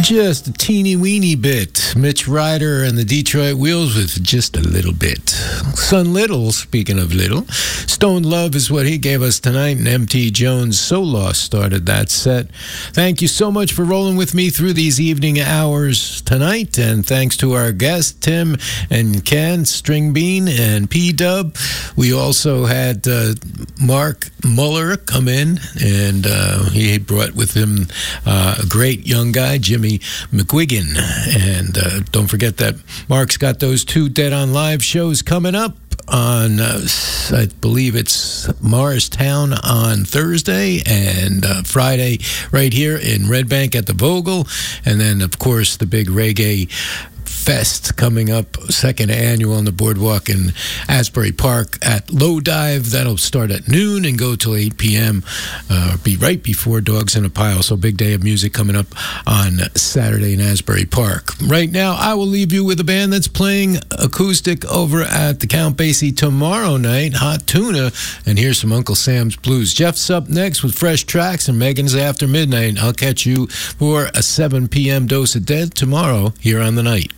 Just a teeny weeny bit. Mitch Ryder and the Detroit Wheels with Just a Little Bit. Son Little, speaking of little, Stone Love is what he gave us tonight, and M.T. Jones' So Lost started that set. Thank you so much for rolling with me through these evening hours tonight, and thanks to our guests, Tim and Ken, String Bean, and P-Dub. We also had Mark Muller come in, and he brought with him a great young guy, Jimmy McGuigan. And don't forget that Mark's got those 2 Dead on Live shows coming up on, I believe it's Morristown on Thursday, and Friday right here in Red Bank at the Vogel. And then, of course, the big reggae Fest coming up, 2nd annual on the boardwalk in Asbury Park at Low Dive. That'll start at noon and go till 8 p.m. Be right before Dogs in a Pile. So big day of music coming up on Saturday in Asbury Park. Right now, I will leave you with a band that's playing acoustic over at the Count Basie tomorrow night, Hot Tuna. And here's some Uncle Sam's Blues. Jeff's up next with fresh tracks, and Megan's after midnight. I'll catch you for a 7 p.m. dose of Dead tomorrow here on The Night.